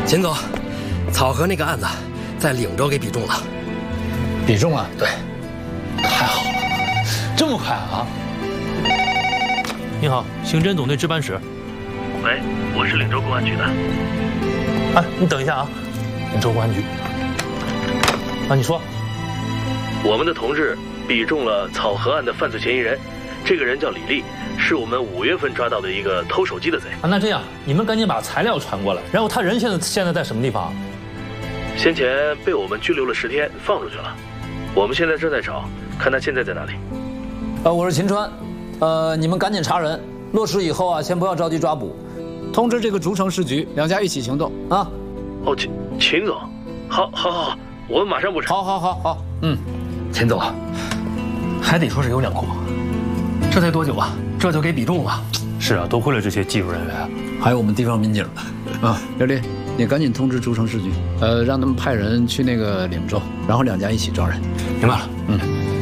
秦总，草河那个案子在岭州给比中了。 比中了？ 对， 太好了，这么快啊！ 你好，刑侦总队值班室。 喂，我是岭州公安局的。 哎，你等一下啊，岭州公安局。啊，你说。 我们的同志比中了草河案的犯罪嫌疑人，这个人叫李丽，是我们5月份抓到的一个偷手机的贼。 啊，那这样，你们赶紧把材料传过来。然后他人现在在什么地方？ 先前被我们拘留了10天，放出去了。我们现在正在找，看他现在在哪里。 我是秦川，你们赶紧查人，落实以后啊，先不要着急抓捕，通知这个竹城市局，2家一起行动啊。 哦，秦总，好，我们马上布置。 好， 秦总， 还得说是有两货，这才多久啊？这就给比中了。是啊，多亏了这些技术人员， 还有我们地方民警啊。刘丽，你赶紧通知竹城市局，让他们派人去那个岭州，然后2家一起抓人。 明白了。